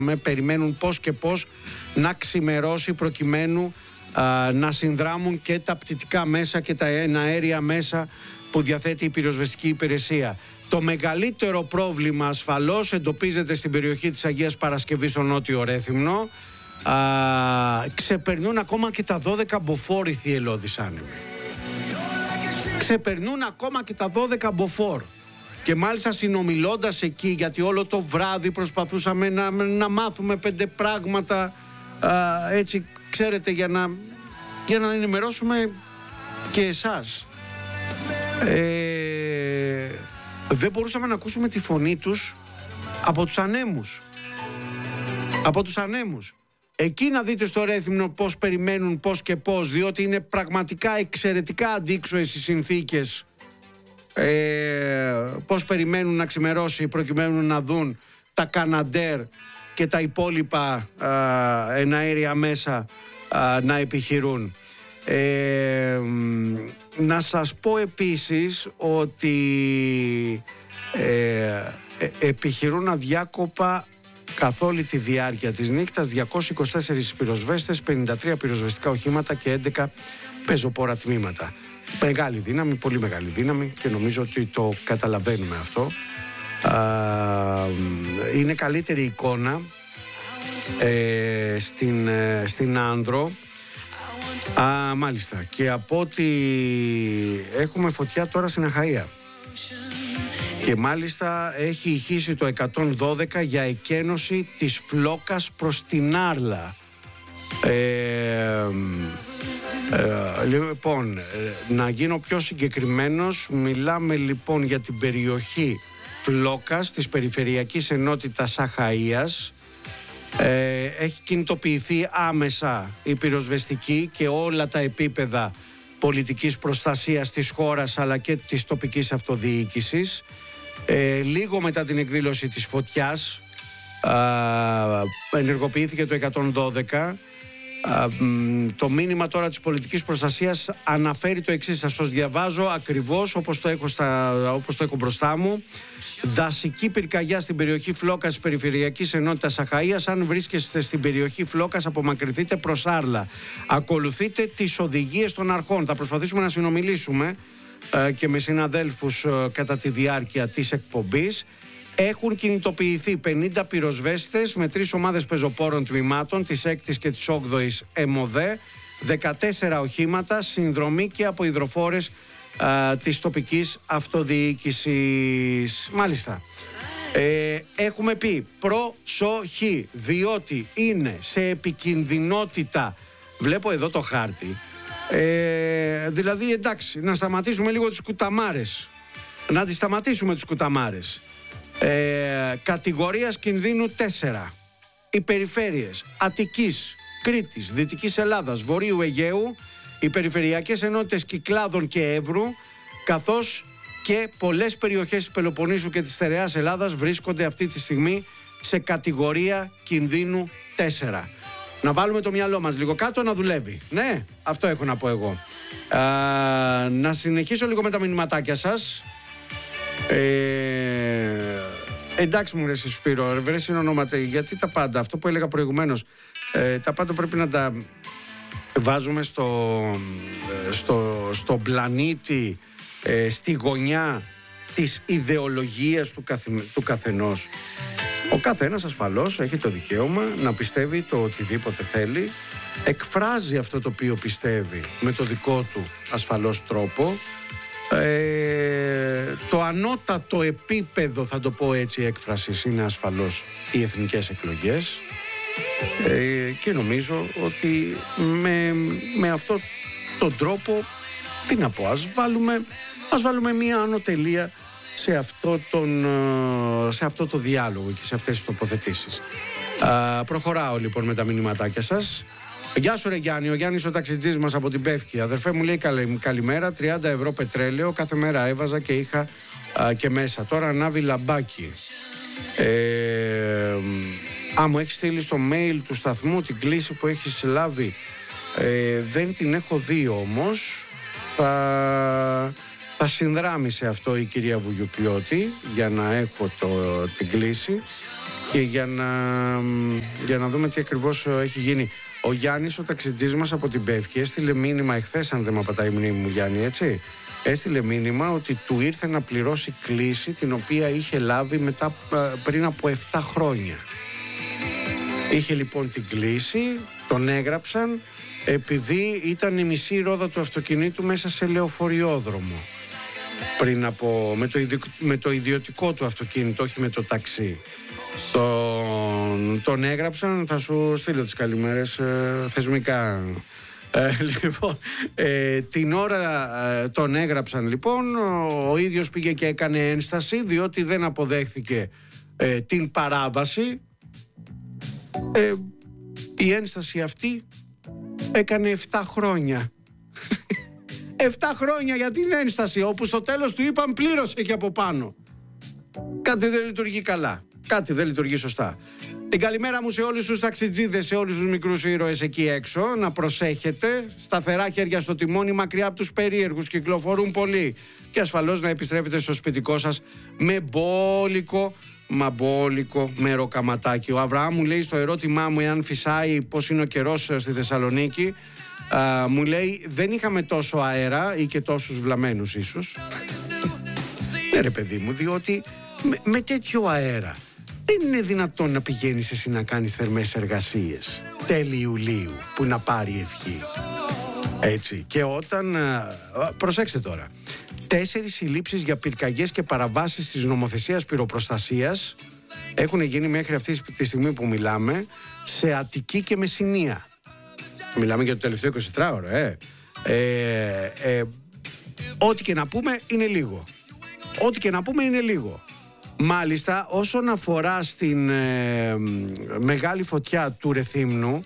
Περιμένουν πώς και πώς να ξημερώσει προκειμένου να συνδράμουν και τα πτυτικά μέσα και τα αέρια μέσα που διαθέτει η πυροσβεστική υπηρεσία. Το μεγαλύτερο πρόβλημα ασφαλώς εντοπίζεται στην περιοχή της Αγίας Παρασκευής στο Νότιο Ρέθυμνο. Ξεπερνούν ακόμα και τα 12 μποφόρ οι θυελλώδεις άνεμοι. Ξεπερνούν ακόμα και τα 12 μποφόρ. Και μάλιστα συνομιλώντας εκεί, γιατί όλο το βράδυ προσπαθούσαμε να μάθουμε 5 πράγματα, έτσι ξέρετε, για να ενημερώσουμε και εσάς. Δεν μπορούσαμε να ακούσουμε τη φωνή τους από τους ανέμους. Από τους ανέμους. Εκεί να δείτε στο Ρέθυμνο πώς περιμένουν, πώς και πώς, διότι είναι πραγματικά εξαιρετικά αντίξωες οι συνθήκες. Πώς περιμένουν να ξημερώσει προκειμένου να δουν τα Καναντέρ και τα υπόλοιπα εναέρια μέσα να επιχειρούν. Να σας πω επίσης ότι επιχειρούν αδιάκοπα καθ' όλη τη διάρκεια της νύχτας 224 πυροσβέστες, 53 πυροσβεστικά οχήματα και 11 πεζοπόρα τμήματα. Μεγάλη δύναμη, πολύ μεγάλη δύναμη, και νομίζω ότι το καταλαβαίνουμε αυτό. Είναι καλύτερη εικόνα στην Άνδρο. Μάλιστα. Και από ότι έχουμε φωτιά τώρα στην Αχαΐα. Και μάλιστα έχει ηχήσει το 112 για εκένωση της Φλόκας προς την Άρλα. Λοιπόν, να γίνω πιο συγκεκριμένος, μιλάμε λοιπόν για την περιοχή Φλόκας της Περιφερειακής Ενότητας Αχαΐας. Έχει κινητοποιηθεί άμεσα η πυροσβεστική και όλα τα επίπεδα πολιτικής προστασίας της χώρας αλλά και της τοπικής αυτοδιοίκησης. Λίγο μετά την εκδήλωση της φωτιάς ενεργοποιήθηκε το 112. Το μήνυμα τώρα της πολιτικής προστασίας αναφέρει το εξής, σας το διαβάζω ακριβώς όπως το έχω μπροστά μου. Δασική πυρκαγιά στην περιοχή Φλόκας της Περιφερειακής Ενότητας Αχαΐας. Αν βρίσκεστε στην περιοχή Φλόκας, απομακρυνθείτε προς Άρλα. Ακολουθείτε τις οδηγίες των αρχών. Θα προσπαθήσουμε να συνομιλήσουμε και με συναδέλφους κατά τη διάρκεια της εκπομπής. Έχουν κινητοποιηθεί 50 πυροσβέστες με 3 ομάδες πεζοπόρων τμήματων της 6ης και της 8ης ΕΜΟΔΕ, 14 οχήματα, συνδρομή και από υδροφόρες της τοπικής αυτοδιοίκησης. Μάλιστα. Έχουμε πει προσοχή, διότι είναι σε επικινδυνότητα. Βλέπω εδώ το χάρτη. Δηλαδή εντάξει, να σταματήσουμε λίγο τις κουταμάρες. Να τις σταματήσουμε τις κουταμάρες. Κατηγορίας κινδύνου 4. Οι περιφέρειες Αττικής, Κρήτης, Δυτικής Ελλάδας, Βορείου Αιγαίου, οι περιφερειακές ενότητες Κυκλάδων και Εύρου, καθώς και πολλές περιοχές της Πελοποννήσου και της Στερεάς Ελλάδας βρίσκονται αυτή τη στιγμή σε κατηγορία κινδύνου 4. Να βάλουμε το μυαλό μας λίγο κάτω να δουλεύει. Ναι, αυτό έχω να πω εγώ. Να συνεχίσω λίγο με τα μηνυματάκια σας. Εντάξει μου ρε Σπύρο, βρε συνονόματα, γιατί τα πάντα, αυτό που έλεγα προηγουμένως, τα πάντα πρέπει να τα βάζουμε στο πλανήτη, στη γωνιά της ιδεολογίας του καθενός. Ο καθένας ασφαλώς έχει το δικαίωμα να πιστεύει το οτιδήποτε θέλει, εκφράζει αυτό το οποίο πιστεύει με το δικό του ασφαλώς τρόπο. Το ανώτατο επίπεδο, θα το πω έτσι, έκφρασης είναι ασφαλώς οι εθνικές εκλογές, και νομίζω ότι με αυτόν τον τρόπο, τι να πω, ας βάλουμε μία ανωτελεία σε αυτό το διάλογο και σε αυτές τις τοποθετήσεις. Προχωράω λοιπόν με τα μηνυματάκια σας. Γεια σου ρε Γιάννη, ο Γιάννης ο ταξιτζής μας από την Πεύκη. Αδερφέ μου λέει καλημέρα, 30 ευρώ πετρέλαιο, κάθε μέρα έβαζα και είχα και μέσα. Τώρα ανάβει λαμπάκι. Μου έχει στείλει στο mail του σταθμού την κλήση που έχεις λάβει. Δεν την έχω δει όμως. Θα συνδράμει σε αυτό η κυρία Βουγιουκλιώτη για να έχω την κλήση. Και για να δούμε τι ακριβώς έχει γίνει. Ο Γιάννης, ο ταξιτζής μας από την Πεύκη, έστειλε μήνυμα εχθές, αν δεν με απατάει η μνήμη μου, Γιάννη, έτσι. Έστειλε μήνυμα ότι του ήρθε να πληρώσει κλίση την οποία είχε λάβει πριν από 7 χρόνια. Είχε λοιπόν την κλίση, τον έγραψαν επειδή ήταν η μισή ρόδα του αυτοκινήτου μέσα σε λεωφοριόδρομο. Με το ιδιωτικό του αυτοκίνητο, όχι με το ταξί. Τον έγραψαν, θα σου στείλω τις καλημέρες θεσμικά. Λοιπόν, την ώρα τον έγραψαν λοιπόν, ο ίδιος πήγε και έκανε ένσταση διότι δεν αποδέχθηκε την παράβαση. Η ένσταση αυτή έκανε 7 χρόνια. 7 χρόνια για την ένσταση, όπου στο τέλος του είπαν πλήρωσε και από πάνω. Κάτι δεν λειτουργεί καλά. Κάτι δεν λειτουργεί σωστά. Την καλημέρα μου σε όλους τους ταξιτζίδες, σε όλους τους μικρούς ήρωες εκεί έξω. Να προσέχετε, σταθερά χέρια στο τιμόνι, μακριά από τους περίεργους, κυκλοφορούν πολύ. Και ασφαλώς να επιστρέφετε στο σπιτικό σας με μπόλικο μεροκαματάκι. Ο Αβραάμ μου λέει στο ερώτημά μου εάν φυσάει, πώς είναι ο καιρός στη Θεσσαλονίκη, μου λέει δεν είχαμε τόσο αέρα ή και τόσους βλαμμένους ίσως. Ναι ρε παιδί μου, διότι με τέτοιο αέρα δεν είναι δυνατόν να πηγαίνεις εσύ να κάνεις θερμές εργασίες τέλη Ιουλίου που να πάρει ευχή. Έτσι. Και όταν, προσέξτε τώρα, 4 συλλήψεις για πυρκαγιές και παραβάσεις της νομοθεσίας πυροπροστασίας έχουν γίνει μέχρι αυτή τη στιγμή που μιλάμε σε Αττική και Μεσσηνία. Μιλάμε για το τελευταίο 24ωρο, ό,τι και να πούμε είναι λίγο. Ό,τι και να πούμε είναι λίγο. Μάλιστα, όσον αφορά στην μεγάλη φωτιά του Ρεθύμνου,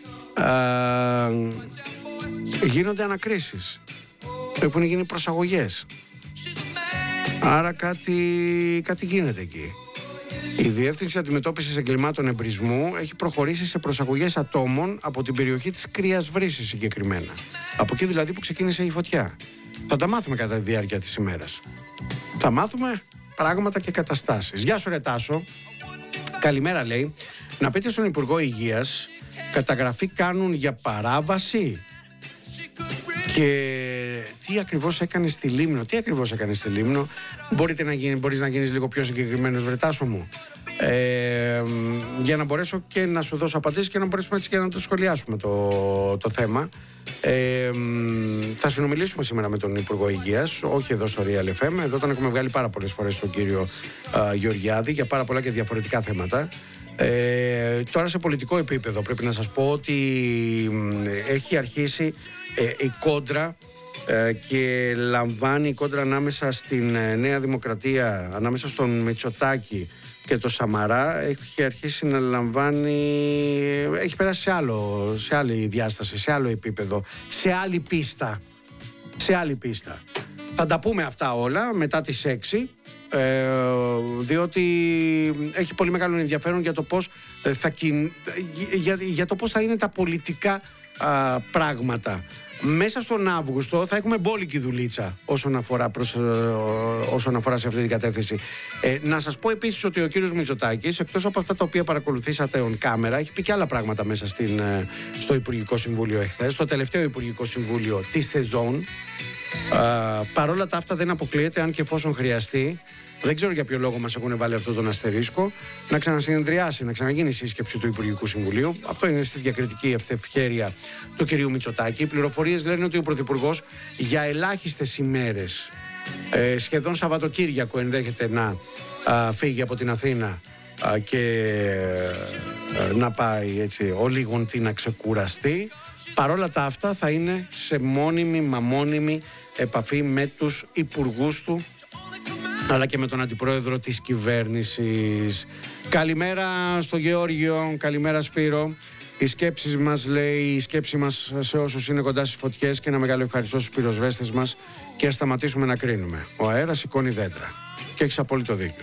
γίνονται ανακρίσεις. Έχουν γίνει προσαγωγές. Άρα κάτι γίνεται εκεί. Η Διεύθυνση Αντιμετώπισης Εγκλημάτων Εμπρισμού έχει προχωρήσει σε προσαγωγές ατόμων από την περιοχή της Κρύας Βρύσης συγκεκριμένα. Από εκεί δηλαδή που ξεκίνησε η φωτιά. Θα τα μάθουμε κατά τη διάρκεια της ημέρας. Θα μάθουμε πράγματα και καταστάσεις. Γεια σου ρε Τάσο. Καλημέρα λέει. Να πείτε στον Υπουργό Υγείας, καταγραφή κάνουν για παράβαση. Και τι ακριβώς έκανε στη Λίμνο, μπορείς να γίνεις λίγο πιο συγκεκριμένος βρε Τάσο μου, για να μπορέσω και να σου δώσω απαντήσεις και να μπορέσουμε έτσι και να το σχολιάσουμε το θέμα. Θα συνομιλήσουμε σήμερα με τον Υπουργό Υγείας, όχι εδώ στο Real FM. Εδώ τον έχουμε βγάλει πάρα πολλές φορές τον κύριο Γεωργιάδη για πάρα πολλά και διαφορετικά θέματα. Τώρα σε πολιτικό επίπεδο πρέπει να σας πω ότι έχει αρχίσει η κόντρα και λαμβάνει η κόντρα ανάμεσα στην Νέα Δημοκρατία, ανάμεσα στον Μητσοτάκη και το Σαμαρά. Έχει αρχίσει να λαμβάνει, έχει περάσει σε άλλη διάσταση, σε άλλο επίπεδο, σε άλλη πίστα. Θα τα πούμε αυτά όλα μετά τις 6, διότι έχει πολύ μεγάλο ενδιαφέρον για το πώς για το πώς θα είναι τα πολιτικά πράγματα. Μέσα στον Αύγουστο θα έχουμε μπόλικη δουλίτσα όσον αφορά σε αυτή την κατεύθυνση. Να σας πω επίσης ότι ο κύριος Μητσοτάκης, εκτός από αυτά τα οποία παρακολουθήσατε on camera, έχει πει και άλλα πράγματα μέσα στο Υπουργικό Συμβούλιο εχθές, στο τελευταίο Υπουργικό Συμβούλιο της σεζόν. Παρόλα τα αυτά δεν αποκλείεται, αν και εφόσον χρειαστεί, δεν ξέρω για ποιο λόγο μας έχουν βάλει αυτόν τον αστερίσκο, να ξανασυνεδριάσει, να ξαναγίνει η σύσκεψη του Υπουργικού Συμβουλίου. Αυτό είναι στη διακριτική ευχέρεια του κυρίου Μητσοτάκη. Οι πληροφορίες λένε ότι ο Πρωθυπουργός για ελάχιστες ημέρες, σχεδόν Σαββατοκύριακο, ενδέχεται να φύγει από την Αθήνα και να πάει έτσι ολίγοντι να ξεκουραστεί. Παρόλα τα αυτά θα είναι σε μόνιμη επαφή με τους υπουργούς του, αλλά και με τον αντιπρόεδρο της κυβέρνησης. Καλημέρα στο Γεώργιο, καλημέρα Σπύρο. Η σκέψη μας σε όσους είναι κοντά στις φωτιές και ένα μεγάλο ευχαριστώ στους πυροσβέστες μας και σταματήσουμε να κρίνουμε. Ο αέρας σηκώνει δέντρα και έχεις απόλυτο δίκιο.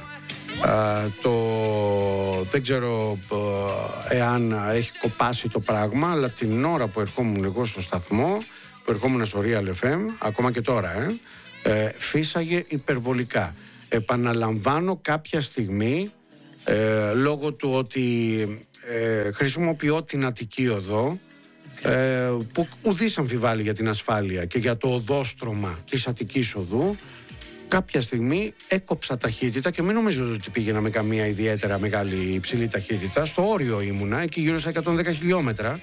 Δεν ξέρω εάν έχει κοπάσει το πράγμα, αλλά την ώρα που ερχόμουν εγώ στο σταθμό, που ερχόμουν στο Real FM, ακόμα και τώρα, φύσαγε υπερβολικά. Επαναλαμβάνω, κάποια στιγμή λόγω του ότι χρησιμοποιώ την Αττική Οδό, που ουδής αμφιβάλλει για την ασφάλεια και για το οδόστρωμα της Αττικής Οδού. Κάποια στιγμή έκοψα ταχύτητα και μην νομίζω ότι πήγαινα με καμία ιδιαίτερα μεγάλη υψηλή ταχύτητα. Στο όριο ήμουνα, εκεί γύρω στα 110 χιλιόμετρα.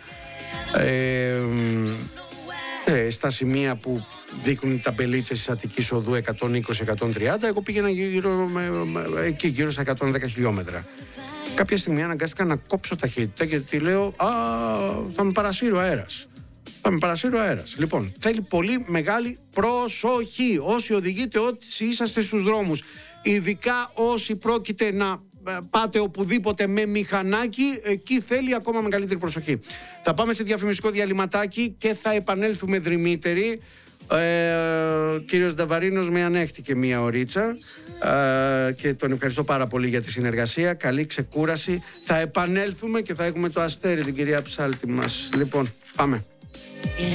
Στα σημεία που δείχνουν οι ταμπελίτσες της Αττικής Οδού 120-130, εγώ πήγαινα εκεί γύρω στα 110 χιλιόμετρα. Κάποια στιγμή αναγκάστηκα να κόψω ταχύτητα γιατί λέω θα με παρασύρει ο αέρας. Λοιπόν, θέλει πολύ μεγάλη προσοχή όσοι οδηγείτε, όσοι είσαστε στους δρόμους. Ειδικά όσοι πρόκειται να πάτε οπουδήποτε με μηχανάκι, εκεί θέλει ακόμα μεγαλύτερη προσοχή. Θα πάμε σε διαφημιστικό διαλυματάκι και θα επανέλθουμε δρυμύτεροι. Κύριος Νταβαρίνος με ανέχτηκε μία ωρίτσα και τον ευχαριστώ πάρα πολύ για τη συνεργασία. Καλή ξεκούραση. Θα επανέλθουμε και θα έχουμε το αστέρι, την κυρία Ψάλτη μας. Λοιπόν, πάμε.